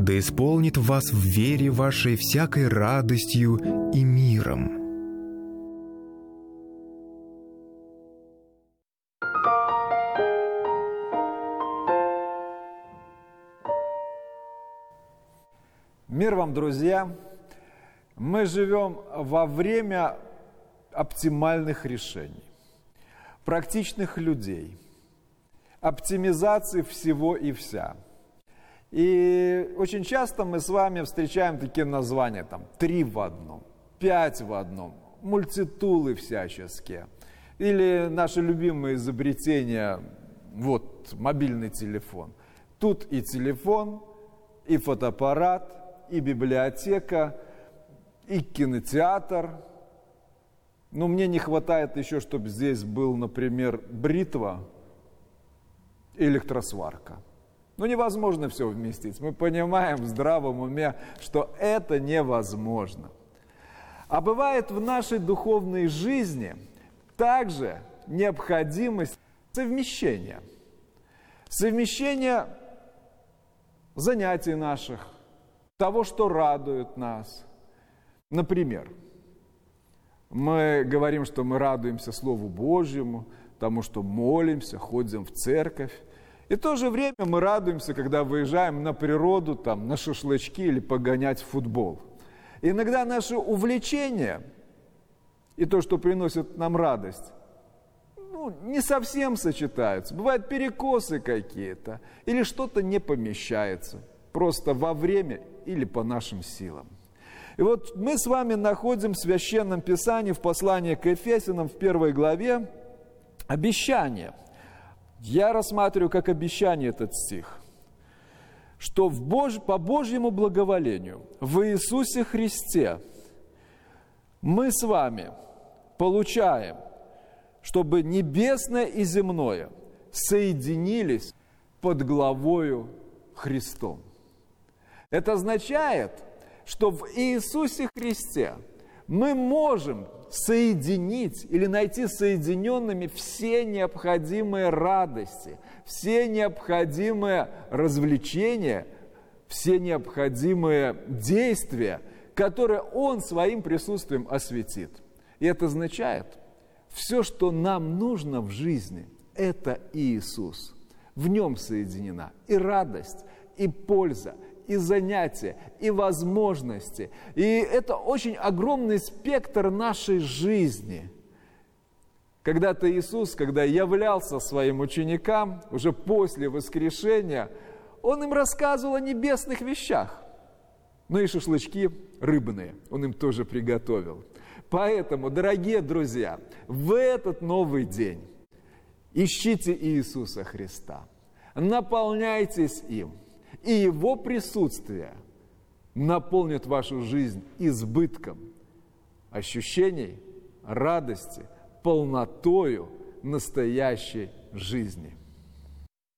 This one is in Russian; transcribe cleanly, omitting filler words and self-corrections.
да исполнит вас в вере вашей всякой радостью и миром». Мир вам, друзья! Мы живем во время оптимальных решений, практичных людей, оптимизации всего и вся. И очень часто мы с вами встречаем такие названия, там, 3 в одном, 5 в одном, мультитулы всяческие. Или наши любимые изобретения, вот, мобильный телефон. Тут и телефон, и фотоаппарат, и библиотека, и кинотеатр. Но мне не хватает еще, чтобы здесь был, например, бритва и электросварка. Ну, невозможно все вместить. Мы понимаем в здравом уме, что это невозможно. А бывает в нашей духовной жизни также необходимость совмещения. Совмещения занятий наших, того, что радует нас. Например, мы говорим, что мы радуемся Слову Божьему, тому, что молимся, ходим в церковь. И в то же время мы радуемся, когда выезжаем на природу, там, на шашлычки или погонять в футбол. И иногда наши увлечения и то, что приносит нам радость, не совсем сочетаются. Бывают перекосы какие-то, или что-то не помещается, просто во время или по нашим силам. И вот мы с вами находим в Священном Писании, в послании к Ефесянам, в 1 главе, обещание. Я рассматриваю как обещание этот стих, что по Божьему благоволению в Иисусе Христе мы с вами получаем, чтобы небесное и земное соединились под главою Христом. Это означает, что в Иисусе Христе мы можем соединить или найти соединенными все необходимые радости, все необходимые развлечения, все необходимые действия, которые Он своим присутствием осветит. И это означает, все, что нам нужно в жизни, это Иисус. В Нем соединена и радость, и польза, и занятия, и возможности. И это очень огромный спектр нашей жизни. Когда-то Иисус, когда являлся своим ученикам, уже после воскрешения, Он им рассказывал о небесных вещах. Ну и шашлычки рыбные Он им тоже приготовил. Поэтому, дорогие друзья, в этот новый день ищите Иисуса Христа, наполняйтесь им, и Его присутствие наполнит вашу жизнь избытком ощущений, радости, полнотою настоящей жизни.